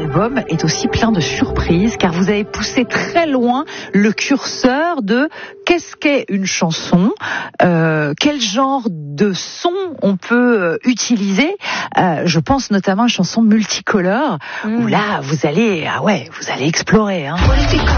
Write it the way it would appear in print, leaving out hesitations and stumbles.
album est aussi plein de surprises car vous avez poussé très loin le curseur de qu'est-ce qu'est une chanson, quel genre de son on peut utiliser. Je pense notamment à une chanson multicolore où là vous allez explorer. Hein.